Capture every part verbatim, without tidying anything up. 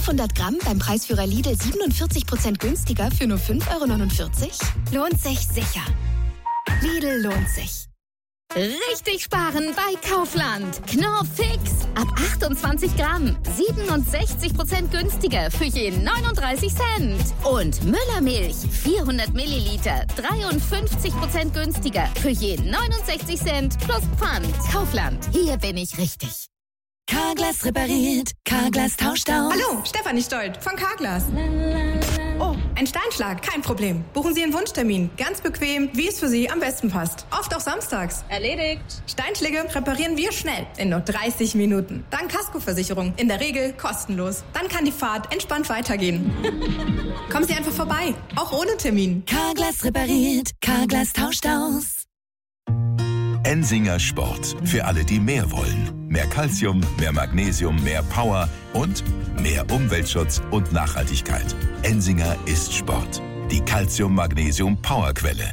fünfhundert Gramm beim Preisführer Lidl siebenundvierzig Prozent günstiger für nur fünf Euro neunundvierzig? Lohnt sich sicher. Lidl lohnt sich. Richtig sparen bei Kaufland. Knorr Fix. Ab achtundzwanzig Gramm. siebenundsechzig Prozent günstiger für jeden neununddreißig Cent. Und Müllermilch. vierhundert Milliliter. dreiundfünfzig Prozent günstiger für jeden neunundsechzig Cent plus Pfand. Kaufland. Hier bin ich richtig. Carglass repariert. Carglass tauscht aus. Hallo, Stefanie Stolt von Carglass. Oh, ein Steinschlag, kein Problem. Buchen Sie Ihren Wunschtermin. Ganz bequem, wie es für Sie am besten passt. Oft auch samstags. Erledigt. Steinschläge reparieren wir schnell, in nur dreißig Minuten. Dank Kaskoversicherung, in der Regel kostenlos. Dann kann die Fahrt entspannt weitergehen. Kommen Sie einfach vorbei, auch ohne Termin. Carglass repariert. Carglass tauscht aus. Ensinger Sport. Für alle, die mehr wollen. Mehr Calcium, mehr Magnesium, mehr Power und mehr Umweltschutz und Nachhaltigkeit. Ensinger ist Sport. Die Calcium-Magnesium-Powerquelle.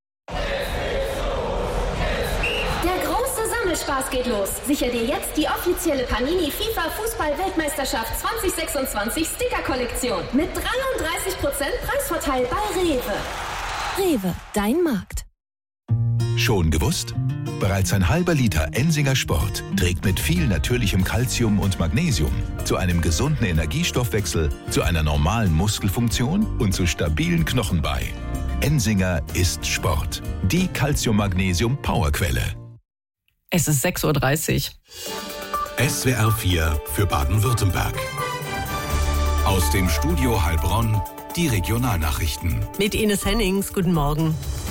Der große Sammelspaß geht los. Sicher dir jetzt die offizielle Panini FIFA Fußball-Weltmeisterschaft zwanzig sechsundzwanzig Sticker-Kollektion. Mit dreiunddreißig Prozent Preisvorteil bei Rewe. Rewe, dein Markt. Schon gewusst? Bereits ein halber Liter Ensinger Sport trägt mit viel natürlichem Calcium und Magnesium zu einem gesunden Energiestoffwechsel, zu einer normalen Muskelfunktion und zu stabilen Knochen bei. Ensinger ist Sport. Die Calcium-Magnesium-Powerquelle. Es ist sechs Uhr dreißig. S W R vier für Baden-Württemberg. Aus dem Studio Heilbronn die Regionalnachrichten. Mit Ines Hennings, guten Morgen.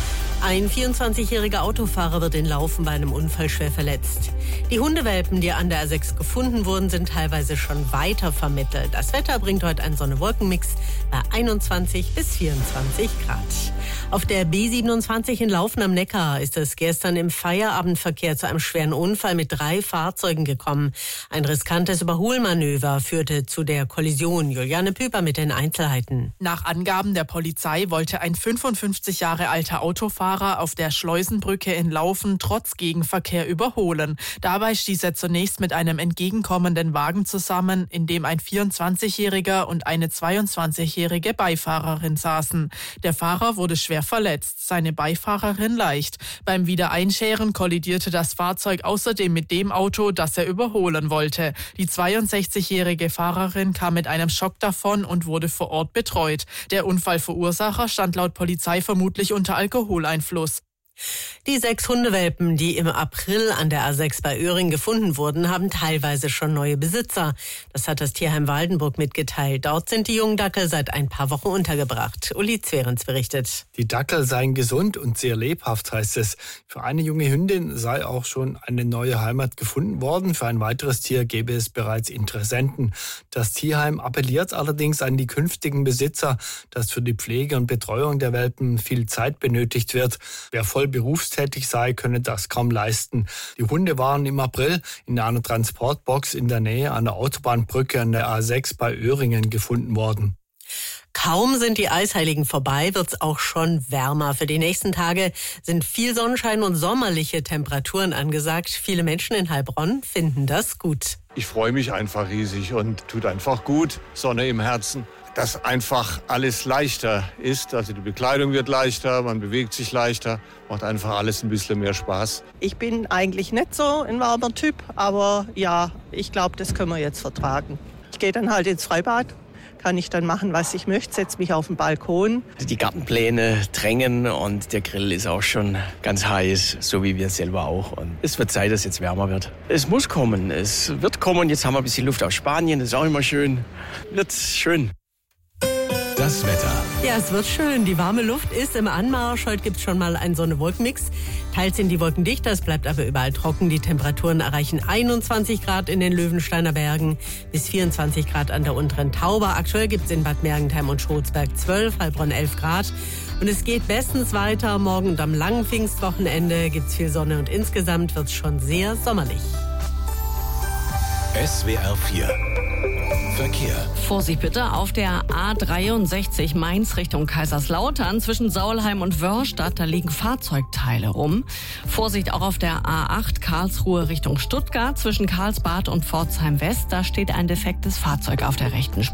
Ein vierundzwanzigjähriger Autofahrer wird in Laufen bei einem Unfall schwer verletzt. Die Hundewelpen, die an der A sechs gefunden wurden, sind teilweise schon weiter vermittelt. Das Wetter bringt heute einen Sonne-Wolken-Mix bei einundzwanzig bis vierundzwanzig Grad. Auf der B siebenundzwanzig in Laufen am Neckar ist es gestern im Feierabendverkehr zu einem schweren Unfall mit drei Fahrzeugen gekommen. Ein riskantes Überholmanöver führte zu der Kollision. Juliane Püper mit den Einzelheiten. Nach Angaben der Polizei wollte ein fünfundfünfzig Jahre alter Autofahrer auf der Schleusenbrücke in Laufen trotz Gegenverkehr überholen. Dabei stieß er zunächst mit einem entgegenkommenden Wagen zusammen, in dem ein vierundzwanzigjähriger und eine zweiundzwanzigjährige Beifahrerin saßen. Der Fahrer wurde schwer verletzt, seine Beifahrerin leicht. Beim Wiedereinscheren kollidierte das Fahrzeug außerdem mit dem Auto, das er überholen wollte. Die zweiundsechzigjährige Fahrerin kam mit einem Schock davon und wurde vor Ort betreut. Der Unfallverursacher stand laut Polizei vermutlich unter Alkoholeinfluss. Die sechs Hundewelpen, die im April an der A sechs bei Öhring gefunden wurden, haben teilweise schon neue Besitzer. Das hat das Tierheim Waldenburg mitgeteilt. Dort sind die jungen Dackel seit ein paar Wochen untergebracht. Uli Zwerens berichtet. Die Dackel seien gesund und sehr lebhaft, heißt es. Für eine junge Hündin sei auch schon eine neue Heimat gefunden worden. Für ein weiteres Tier gäbe es bereits Interessenten. Das Tierheim appelliert allerdings an die künftigen Besitzer, dass für die Pflege und Betreuung der Welpen viel Zeit benötigt wird. Wer voll berufstätig sei, könne das kaum leisten. Die Hunde waren im April in einer Transportbox in der Nähe an der Autobahnbrücke an der A sechs bei Öhringen gefunden worden. Kaum sind die Eisheiligen vorbei, wird's auch schon wärmer. Für die nächsten Tage sind viel Sonnenschein und sommerliche Temperaturen angesagt. Viele Menschen in Heilbronn finden das gut. Ich freue mich einfach riesig und tut einfach gut. Sonne im Herzen. Dass einfach alles leichter ist. Also die Bekleidung wird leichter, man bewegt sich leichter, macht einfach alles ein bisschen mehr Spaß. Ich bin eigentlich nicht so ein warmer Typ, aber ja, ich glaube, das können wir jetzt vertragen. Ich gehe dann halt ins Freibad, kann ich dann machen, was ich möchte, setze mich auf den Balkon. Die Gartenpläne drängen und der Grill ist auch schon ganz heiß, so wie wir selber auch. Und es wird Zeit, dass es jetzt wärmer wird. Es muss kommen, es wird kommen. Jetzt haben wir ein bisschen Luft aus Spanien, das ist auch immer schön. Wird schön. Das Wetter. Ja, es wird schön. Die warme Luft ist im Anmarsch. Heute gibt es schon mal einen Sonne-Wolken-Mix. Teils sind die Wolken dichter, es bleibt aber überall trocken. Die Temperaturen erreichen einundzwanzig Grad in den Löwensteiner Bergen bis vierundzwanzig Grad an der unteren Tauber. Aktuell gibt es in Bad Mergentheim und Schrotsberg zwölf, Heilbronn elf Grad. Und es geht bestens weiter. Morgen und am langen Pfingstwochenende gibt es viel Sonne und insgesamt wird es schon sehr sommerlich. S W R vier Verkehr. Vorsicht bitte auf der A dreiundsechzig Mainz Richtung Kaiserslautern zwischen Saulheim und Wörrstadt, da liegen Fahrzeugteile rum. Vorsicht auch auf der A acht Karlsruhe Richtung Stuttgart zwischen Karlsbad und Pforzheim West, da steht ein defektes Fahrzeug auf der rechten Spur.